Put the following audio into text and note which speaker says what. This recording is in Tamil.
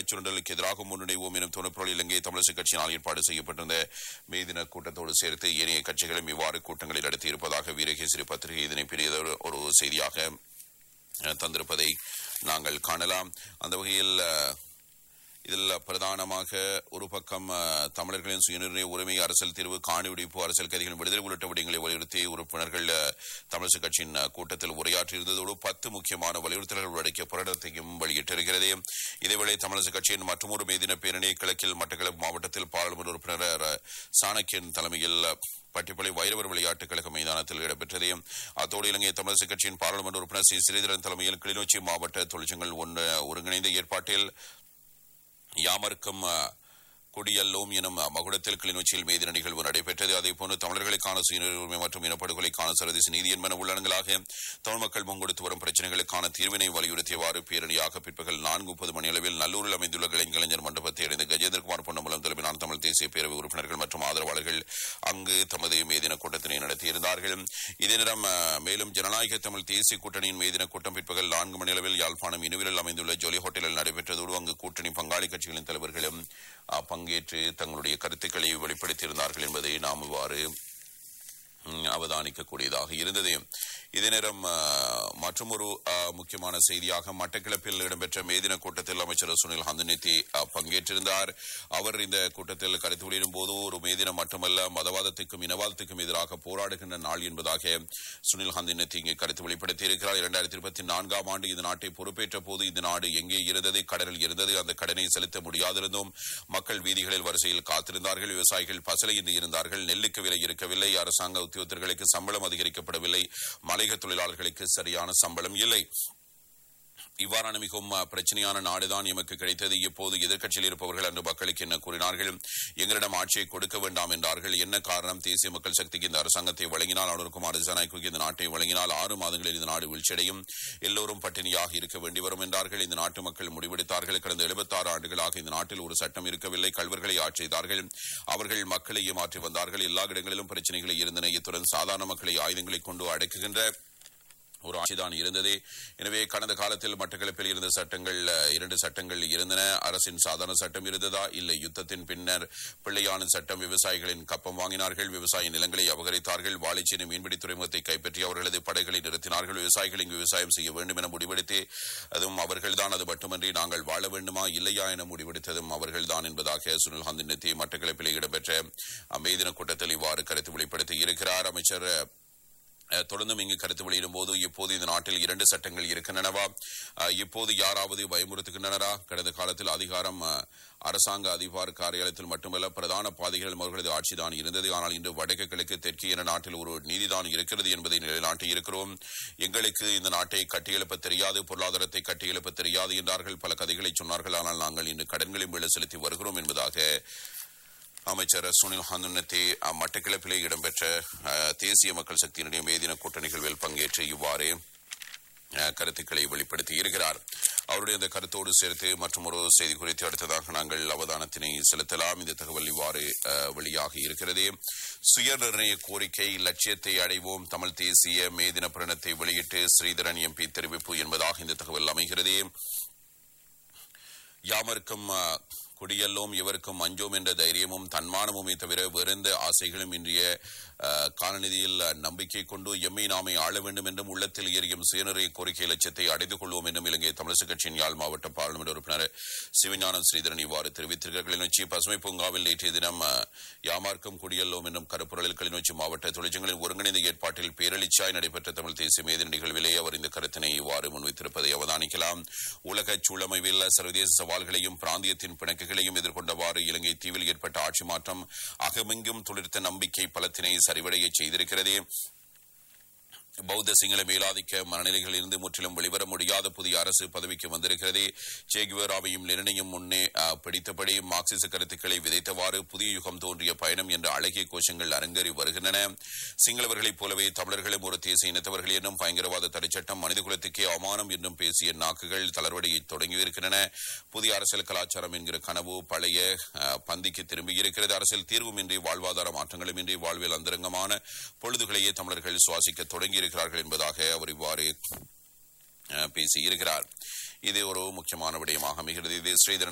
Speaker 1: பணச்சுரண்டலுக்கு எதிராக முன்னெடுவோம் எனும் துணைப்பொருள் இலங்கை தமிழரசுக் கட்சியினால் ஏற்பாடு செய்யப்பட்டிருந்த மேதின கூட்டத்தோடு சேர்த்து ஏனைய கட்சிகளும் இவ்வாறு கூட்டங்களை நடத்தியிருப்பதாக வீரகேசரி பத்திரிகை இதனை பெரியதொரு ஒரு செய்தியாக தந்திருப்பதை நாங்கள் காணலாம். அந்த வகையில் இதில் பிரதானமாக ஒரு பக்கம் தமிழர்களின் சுயநிர்ணய உரிமை, அரசியல் தீர்வு, காணி வெடிப்பு, அரசியல் கைதிகளின் விடுதலை உள்ளிட்ட விடயங்களை வலியுறுத்தி உறுப்பினர்கள் தமிழரசுக் கட்சியின் கூட்டத்தில் உரையாற்றியிருந்ததோடு 10 முக்கியமான வலியுறுத்தல்கள் அடக்கிய போராட்டத்தையும் வெளியிட்டிருக்கிறது. இதேவேளை தமிழரசுக் கட்சியின் மற்றொரு மேதின பேரணி கிழக்கில் மட்டக்களப்பு மாவட்டத்தில் பாராளுமன்ற உறுப்பினர் சாணக்கியன் தலைமையில் பட்டிப்பளை வைரவர் விளையாட்டுக் கழக மைதானத்தில் இடம்பெற்றது. அத்தோடு இலங்கை தமிழரசுக் கட்சியின் பாராளுமன்ற உறுப்பினர் சி ஸ்ரீதரன் தலைமையில் கிளிநொச்சி மாவட்ட தொழிற்சங்கங்கள் ஒருங்கிணைந்த ஏற்பாட்டில் யாமருக்கும் குடியல்லோம் எனும் மகுடத்தில் கிளிநொச்சியில் மேதின நிகழ்வு நடைபெற்றது. அதேபோன்று தமிழர்களுக்கான சுயநிர்ணய உரிமை மற்றும் இனப்படுகொலைக்கான சர்வதேச நீதி என்பன உள்ளடங்களாக தமிழ் மக்கள் முன்கொடுத்து வரும் பிரச்சினைகளுக்கான தீர்வினை வலியுறுத்தியவாறு பேரணியாக பிற்பகல் 4:30 மணியளவில் நல்லூரில் அமைந்துள்ள இளைஞர் மண்டபத்தை அடைந்த கஜேந்திரகுமார் பொன்னம்பலம் தலைமையிலான தமிழ் தேசிய பேரவை உறுப்பினர்கள் மற்றும் ஆதரவாளர்கள் அங்கு தமது மேதின கூட்டத்தினை நடத்தியிருந்தார்கள். இதே நேரம் மேலும் ஜனநாயக தமிழ் தேசிய கூட்டணியின் மேதின கூட்டம் பிற்பகல் 4 மணியளவில் யாழ்ப்பாணம் இனுவிலில் அமைந்துள்ள ஜொலி ஹோட்டலில் நடைபெற்றதோடு அங்கு கூட்டணி பங்காளி கட்சிகளின் தலைவர்களும் பங்கேற்று தங்களுடைய கருத்துக்களை வெளிப்படுத்தியிருந்தார்கள் என்பதை நாம் இவ்வாறு அவதானிக்கக்கூடியதாக இருந்தது. இதே நேரம் மற்றொரு முக்கியமான செய்தியாக மட்டக்களப்பில் இடம்பெற்ற மேதின கூட்டத்தில் அமைச்சர் சுனில் ஹந்துனித்தி பங்கேற்றிருந்தார். அவர் இந்த கூட்டத்தில் கருத்து வெளியிடும் போது ஒரு மேதினம் மட்டுமல்ல, மதவாதத்துக்கும் இனவாதத்துக்கும் எதிராக போராடுகின்ற நாள் என்பதாக சுனில் ஹந்துனித்தி இங்கே கருத்து வெளிப்படுத்தியிருக்கிறார். 2024ஆம் ஆண்டு இந்த நாட்டை பொறுப்பேற்ற போது இந்த நாடு எங்கே இருந்தது? கடலில் இருந்தது. அந்த கடனை செலுத்த முடியாதிருந்தும் மக்கள் வீதிகளில் வரிசையில் காத்திருந்தார்கள். விவசாயிகள் பசலையின்றி இருந்தார்கள். நெல்லுக்கு விலை இருக்கவில்லை. அரசாங்க உத்தியோகத்தர்களுக்கு சம்பளம் அதிகரிக்கப்படவில்லை. மலையக தொழிலாளர்களுக்கு சரியான சம்பளம் இல்லை. இவ்வாறான மிகவும் பிரச்சனையான நாடுதான் எமக்கு கிடைத்தது. இப்போது எதிர்க்கட்சியில் இருப்பவர்கள் அன்று மக்களுக்கு என்ன கூறினார்கள்? எங்களிடம் ஆட்சியை கொடுக்க வேண்டாம் என்றார்கள். என்ன காரணம்? தேசிய மக்கள் சக்திக்கு இந்த அரசாங்கத்தை வழங்கினால், அனுர்குமார் திசாநாயக்கு இந்த நாட்டை வழங்கினால் 6 மாதங்களில் இந்த நாடு வீழ்ச்சியடையும், எல்லோரும் பட்டினியாக இருக்க வேண்டி வரும் என்றார்கள். இந்த நாட்டு மக்கள் முடிவெடுத்தார்கள். கடந்த 76 ஆண்டுகளாக இந்த நாட்டில் ஒரு சட்டம் இருக்கவில்லை. கள்வர்களை ஆட்சி செய்தார்கள். அவர்கள் மக்களை ஏமாற்றி வந்தார்கள். எல்லா இடங்களிலும் பிரச்சனைகளை இருந்தன. இத்துடன் சாதாரண மக்களை ஆயுதங்களை கொண்டு அடக்குகின்ற ஒரு ஆட்சிதான் இருந்தது. எனவே கடந்த காலத்தில் மட்டக்களப்பில் இருந்த சட்டங்கள் 2 சட்டங்கள் இருந்தன. அரசின் சாதாரண சட்டம் இருந்ததா? இல்லை. யுத்தத்தின் பின்னர் பிள்ளையான சட்டம். விவசாயிகளின் கப்பம் வாங்கினார்கள். விவசாய நிலங்களை அபகரித்தார்கள். வாழைச்சேரி மீன்பிடி துறைமுகத்தை கைப்பற்றி அவர்களது படைகளை நிறுத்தினார்கள். விவசாயிகள் இங்கு விவசாயம் செய்ய வேண்டும் என முடிவெடுத்து அதுவும் அவர்கள்தான். அது மட்டுமன்றி நாங்கள் வாழ வேண்டுமா இல்லையா என முடிவெடுத்ததும் அவர்கள்தான் என்பதாக சுனில் ஹந்துனித்தி மட்டக்களப்பில் இடம்பெற்ற மேதின கூட்டத்தில் இவ்வாறு கருத்து வெளிப்படுத்தி இருக்கிறார். அமைச்சர் தொடர்ந்தும் இங்கு கருத்து வெளியிடும் போது இப்போது இந்த நாட்டில் 2 சட்டங்கள் இருக்கின்றனவா? இப்போது யாராவது பயமுறுத்துகின்றனரா? கடந்த காலத்தில் அதிகாரம் அரசாங்க அதிகார காரியாலயத்தில் மட்டுமல்ல, பிரதான பாதைகள் அவர்களது ஆட்சிதான் இருந்தது. ஆனால் இன்று வடக்கு கிழக்கு தெற்கு என நாட்டில் ஒரு நீதிதான் இருக்கிறது என்பதை நிலைநாட்டி இருக்கிறோம். எங்களுக்கு இந்த நாட்டை கட்டியெழுப்ப தெரியாது, பொருளாதாரத்தை கட்டியெழுப்ப தெரியாது என்றார்கள். பல கதைகளை சொன்னார்கள். ஆனால் நாங்கள் இன்று கடன்களையும் வெள்ள செலுத்தி வருகிறோம் என்பதாக அமைச்சர் சுனில் ஹந்துனித்தி மட்டக்களப்பிலே இடம்பெற்ற தேசிய மக்கள் சக்தியினுடைய மேதின கூட்ட நிகழ்வில் பங்கேற்று இவ்வாறு கருத்துக்களை வெளிப்படுத்தி இருக்கிறார். அவருடைய அந்த கருத்தோடு சேர்த்து மற்றும் ஒரு செய்தி குறித்து அடுத்ததாக நாங்கள் அவதானத்தினை செலுத்தலாம். இந்த தகவல் இவ்வாறு வெளியாகி இருக்கிறது. சுயநிர்ணய கோரிக்கை லட்சியத்தை அடைவோம், தமிழ் தேசிய மேதின பிரணத்தை வெளியிட்டு ஸ்ரீதரன் எம்பி தெரிவிப்பு என்பதாக இந்த தகவல் அமைகிறது. யாமருக்கும் குடியல்லோம், எவருக்கும் அஞ்சோம் என்ற தைரியமும் தன்மானமுமே தவிர வேறெந்த ஆசைகளும் இன்றைய காலநிதியில் நம்பிக்கை கொண்டு எம்மை நாமே ஆள வேண்டும் என்றும் உள்ளத்தில் எரியும் சுயநிறைய கோரிக்கை லட்சியத்தை அடைந்து கொள்வோம் என்றும் இலங்கை தமிழரசுக் கட்சியின் யாழ் மாவட்ட பாராளுமன்ற உறுப்பினர் சிவஞானம் ஸ்ரீதரன் இவ்வாறு தெரிவித்திருக்கிறார். கிளிநொச்சி பசுமை பூங்காவில் நேற்றைய தினம் யாமார்க்கும் குடியல்லோம் என்னும் கருப்பொருளில் கிளிநொச்சி மாவட்ட தொழிற்சங்கங்களின் ஒருங்கிணைந்த ஏற்பாட்டில் பேரழிச்சாய் நடைபெற்ற தமிழ் தேசிய மேதின நிகழ்விலே அவர் இந்த கருத்தினை இவ்வாறு முன்வைத்திருப்பதை அவதானிக்கலாம். உலக சூழமைவில் சர்வதேச சவால்களையும் பிராந்தியத்தின் பிணக்குகளையும் எதிர்கொண்டவாறு இலங்கை தீவில் ஏற்பட்ட ஆட்சி மாற்றம் அகமெங்கும் துளிர்த்த நம்பிக்கை பலத்தினை சரிவடைய செய்திருக்கிறது. பௌத்த சிங்கள மேலாதிக்க மனநிலைகளில் இருந்து முற்றிலும் வெளிவர முடியாத புதிய அரசு பதவிக்கு வந்திருக்கிறது. சேகுவேராவையும் லெனினையும் முன்னே பிடித்தபடி மார்க்சிச கருத்துக்களை விதைத்தவாறு புதிய யுகம் தோன்றிய பயணம் என்ற அழகிய கோஷங்கள் அரங்கேறி வருகின்றன. சிங்களவர்களைப் போலவே தமிழர்களும் ஒரு தேசிய இனத்தவர்கள் என்னும் பயங்கரவாத தடைச்சட்டம் மனிதகுலத்துக்கே அவமானம் என்றும் பேசிய நாக்குகள் தளர்வடையை தொடங்கியிருக்கின்றன. புதிய அரசியல் கலாச்சாரம் என்கிற கனவு பழைய பந்திக்கு திரும்பியிருக்கிறது. அரசியல் தீர்வுமின்றி வாழ்வாதார மாற்றங்களும் இன்றி வாழ்வில் அந்தரங்கமான பொழுதுகளையே தமிழர்கள் சுவாசிக்க தொடங்கி இருக்கிறார்கள் என்பதாக அவர் இவ்வாறு பேசியிருக்கிறார். இது ஒரு முக்கியமான விடயமாக அமைகிறது. இது ஸ்ரீதரன்